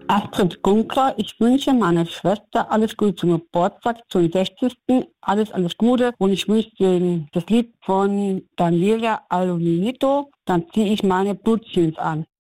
Astrid Gunkler, ich wünsche meiner Schwester alles Gute zum Geburtstag, zum 60. Alles Gute und ich wünsche dir das Lied von Daniela Alonito, dann ziehe ich meine Blutjeans an.